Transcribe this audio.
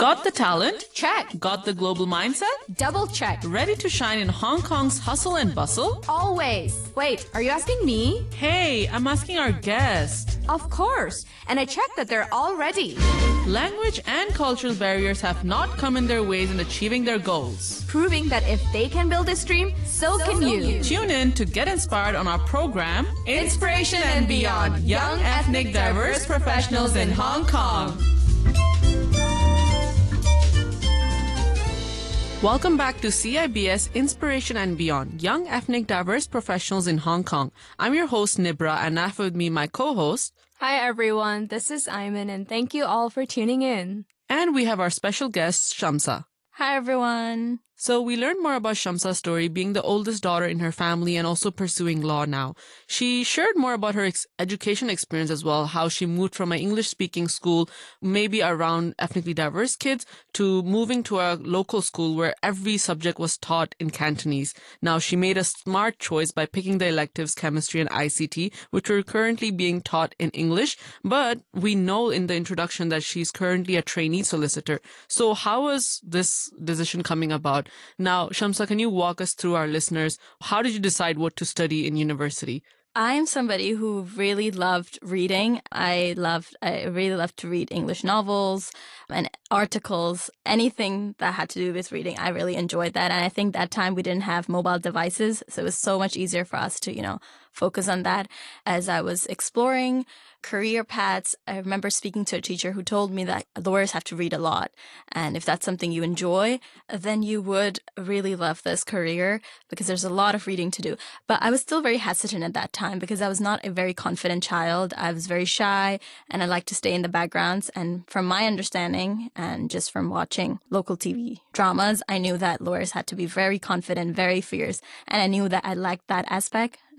Got the talent? Check. Got the global mindset? Double check. Ready to shine in Hong Kong's hustle and bustle? Always. Wait, are you asking me? Hey, I'm asking our guest. Of course. And I checked that they're all ready. Language and cultural barriers have not come in their ways in achieving their goals. Proving that if they can build this dream, so can you. Tune in to get inspired on our program, Inspiration and Beyond, Young Ethnic Diverse Professionals in Hong Kong. Welcome back to CIBS Inspiration and Beyond, Young Ethnic Diverse Professionals in Hong Kong. I'm your host, Nibra, and I have with me my co-host. Hi, everyone. This is Ayman, and thank you all for tuning in. And we have our special guest, Shamsa. Hi, everyone. So we learned more about Shamsa's story, being the oldest daughter in her family and also pursuing law now. She shared more about her education experience as well, how she moved from an English-speaking school, maybe around ethnically diverse kids, to moving to a local school where every subject was taught in Cantonese. Now, she made a smart choice by picking the electives chemistry and ICT, which are currently being taught in English, but we know in the introduction that she's currently a trainee solicitor. So how was this decision coming about? Now, Shamsa, can you walk us through our listeners? How did you decide what to study in university? I'm somebody who really loved reading. I really loved to read English novels and articles, anything that had to do with reading. I really enjoyed that. And I think that time we didn't have mobile devices, so it was so much easier for us to, focus on that. As I was exploring career paths, I remember speaking to a teacher who told me that lawyers have to read a lot. And if that's something you enjoy, then you would really love this career because there's a lot of reading to do. But I was still very hesitant at that time because I was not a very confident child. I was very shy and I liked to stay in the backgrounds. And from my understanding and just from watching local TV dramas, I knew that lawyers had to be very confident, very fierce. And I knew that I liked that aspect.